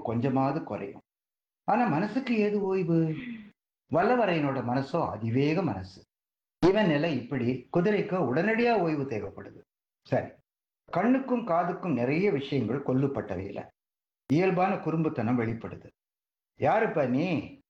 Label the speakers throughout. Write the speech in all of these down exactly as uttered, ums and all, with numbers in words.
Speaker 1: கொஞ்சமாவது குறையும். ஆனா மனசுக்கு ஏது ஓய்வு? வல்லவரையனோட மனசோ அதிவேக மனசு. இவன் நிலை இப்படி. குதிரைக்கு உடனடியா ஓய்வு தேவைப்படுது. சரி, கண்ணுக்கும் காதுக்கும் நிறைய விஷயங்கள் கொல்லுப்பட்டவையில இயல்பான குறும்புத்தனம் வெளிப்படுது. யாருப்பா நீ?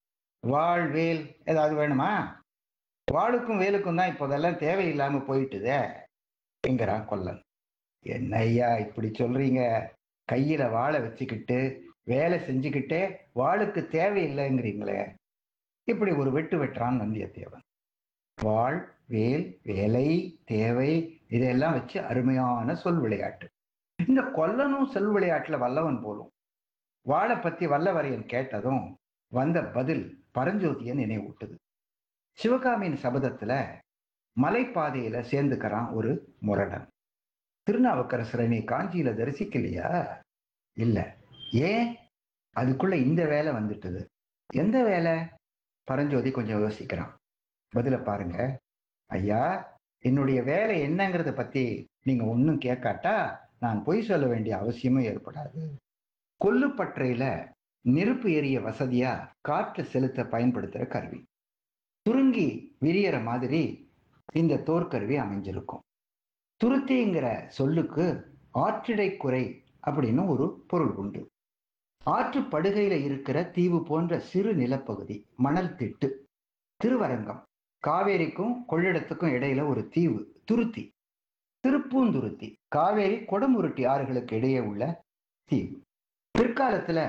Speaker 1: வாழ் வேல் ஏதாவது வேணுமா? வாளுக்கும் வேலுக்கும் தான் இப்போதெல்லாம் தேவையில்லாம போயிட்டுதே என்கிறான் கொல்லன். என்ன ஐயா இப்படி சொல்றீங்க? கையில வாளை வச்சுக்கிட்டு வேலை செஞ்சுக்கிட்டே வாளுக்கு தேவையில்லைங்கிறீங்களே. இப்படி ஒரு வெட்டு வெட்டுறான் வந்தியத்தேவன். வாழ், வேல், வேலை, தேவை இதெல்லாம் வச்சு அருமையான சொல் விளையாட்டு. இந்த கொல்லனும் சொல் விளையாட்டுல வல்லவன் போலும். வாளை பத்தி வல்லவரையன் கேட்டதும் வந்த பதில் பரஞ்சோதியை நினைவூட்டுது. சிவகாமியின் சபதத்துல மலைப்பாதையில சேர்ந்துக்கிறான் ஒரு முரடன். திருநாவுக்கரசரை நீ காஞ்சியில தரிசிக்கலையா? இல்ல. ஏன்? அதுக்குள்ள இந்த வேலை வந்துட்டுது. எந்த வேலை? பரஞ்சோதி கொஞ்சம் யோசிக்கிறான். பதில பாருங்க. ஐயா, என்னுடைய வேலை என்னங்கிறத பத்தி நீங்க ஒன்னும் கேட்காட்டா நான் பொய் சொல்ல வேண்டிய அவசியமும் ஏற்படாது. கொல்லுப்பற்றையில நெருப்பு எரிய வசதியா காற்று செலுத்த பயன்படுத்துற கருவி. சுருங்கி விரியற மாதிரி இந்த தோற்கருவி அமைஞ்சிருக்கும். துருத்திங்கிற சொல்லுக்கு ஆற்றிடை குறை அப்படின்னு ஒரு பொருள் உண்டு. ஆற்று படுகையில இருக்கிற தீவு போன்ற சிறு நிலப்பகுதி மணல் திட்டு. திருவரங்கம் காவேரிக்கும் கொள்ளிடத்துக்கும் இடையில ஒரு தீவு துருத்தி. திருப்பூந்துருத்தி காவேரி கொடமுருட்டி ஆறுகளுக்கு இடையே உள்ள தீவு. பிற்காலத்துல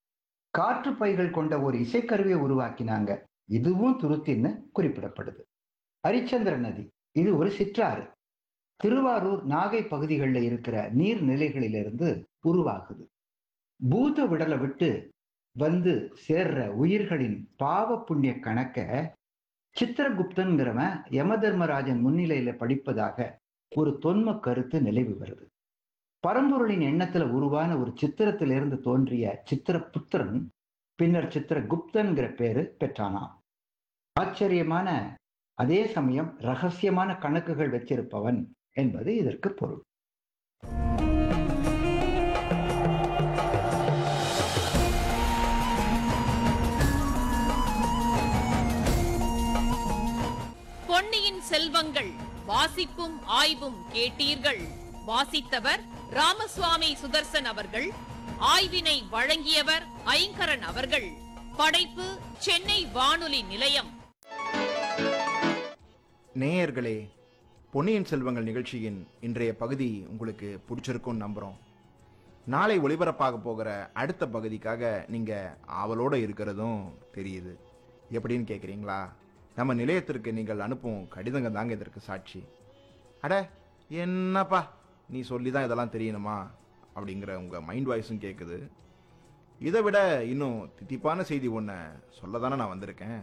Speaker 1: காற்று பைகள் கொண்ட ஒரு இசைக்கருவியை உருவாக்கினாங்க. இதுவும் துருத்தின்னு குறிப்பிடப்படுது. ஹரிச்சந்திர நதி இது ஒரு சிற்றாறு. திருவாரூர் நாகை பகுதிகளில் இருக்கிற நீர்நிலைகளிலிருந்து உருவாகுது. பூத விடலை விட்டு வந்து சேர்ற உயிர்களின் பாவ புண்ணிய கணக்க சித்திரகுப்தன்கிறவன் யம தர்மராஜன் முன்னிலையில படிப்பதாக ஒரு தொன்ம கருத்து நிலவி வருது. பரம்பொருளின் எண்ணத்துல உருவான ஒரு சித்திரத்திலிருந்து தோன்றிய சித்திரபுத்திரன் பின்னர் சித்திரகுப்தன்கிற பேரு பெற்றானாம். ஆச்சரியமான அதே சமயம் ரகசியமான கணக்குகள் வச்சிருப்பவன் என்பது இதற்கு பொருள்.
Speaker 2: பொன்னியின் செல்வங்கள் வாசிப்பும் ஆய்வும் கேட்டீர்கள். வாசித்தவர் ராமசுவாமி சுதர்சன் அவர்கள். ஆய்வினை வழங்கியவர் ஐங்கரன் அவர்கள். படைப்பு சென்னை வானொலி நிலையம்.
Speaker 3: நேயர்களே, பொன்னியின் செல்வங்கள் நிகழ்ச்சியின் இன்றைய பகுதி உங்களுக்கு பிடிச்சிருக்கும்னு நம்புகிறோம். நாளை ஒளிபரப்பாக போகிற அடுத்த பகுதிக்காக நீங்கள் ஆவலோடு இருக்கிறதும் தெரியுது. எப்படின்னு கேட்குறீங்களா? நம்ம நிலையத்திற்கு நீங்கள் அனுப்பும் கடிதங்க தாங்க இதற்கு சாட்சி. அட என்னப்பா நீ சொல்லி தான் இதெல்லாம் தெரியணுமா அப்படிங்கிற உங்கள் மைண்ட் வாய்ஸும் கேட்குது. இதை விட இன்னும் தித்திப்பான செய்தி ஒன்று சொல்ல தானே நான் வந்திருக்கேன்.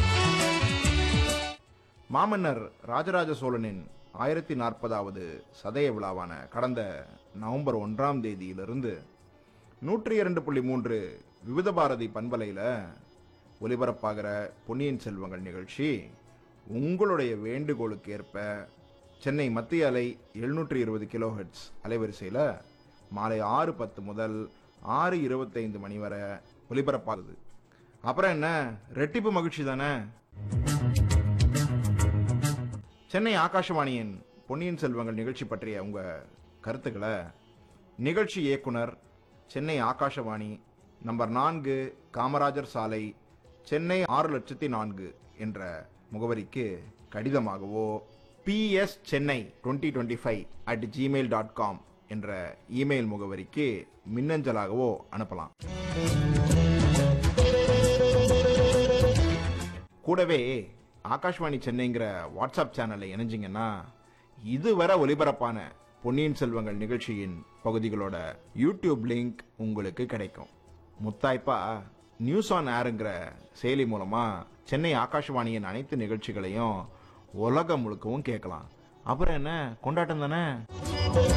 Speaker 3: மாமன்னர் ராஜராஜ சோழனின் ஆயிரத்தி நாற்பதாவது சதய விழாவான கடந்த நவம்பர் ஒன்றாம் தேதியிலிருந்து நூற்றி இரண்டு புள்ளி மூன்று விவித பாரதி பண்பலையில் ஒலிபரப்பாகிற பொன்னியின் செல்வங்கள் நிகழ்ச்சி உங்களுடைய வேண்டுகோளுக்கு ஏற்ப சென்னை மத்திய அலை எழுநூற்றி இருபது கிலோ ஹெர்ட்ஸ் அலைவரிசையில் மாலை ஆறு பத்து முதல் ஆறு இருபத்தைந்து மணி வரை ஒலிபரப்பாகுது. அப்புறம் என்ன, ரெட்டிப்பு மகிழ்ச்சி தானே. சென்னை ஆகாஷவாணியின் பொன்னியின் செல்வங்கள் நிகழ்ச்சி பற்றிய உங்கள் கருத்துக்களை நிகழ்ச்சி இயக்குனர், சென்னை ஆகாஷவாணி, நம்பர் நான்கு காமராஜர் சாலை, சென்னை ஆறு லட்சத்தி நான்கு என்ற முகவரிக்கு கடிதமாகவோ PS Chennai twenty twenty five at Gmail dot com என்ற இமெயில் முகவரிக்கு மின்னஞ்சலாகவோ அனுப்பலாம். கூடவே ஆகாஷ்வாணி சென்னைங்கிற வாட்ஸ்அப் சேனலை இணைஞ்சிங்கன்னா இதுவரை ஒலிபரப்பான பொன்னியின் செல்வங்கள் நிகழ்ச்சியின் பகுதிகளோட யூடியூப் லிங்க் உங்களுக்கு கிடைக்கும். முத்தாய்ப்பா நியூஸ் ஆன் ஏருங்கிற செயலி மூலமா சென்னை ஆகாஷ்வாணியின் அனைத்து நிகழ்ச்சிகளையும் உலகம் முழுக்கவும் கேட்கலாம். அப்புறம் என்ன, கொண்டாட்டம் தானே.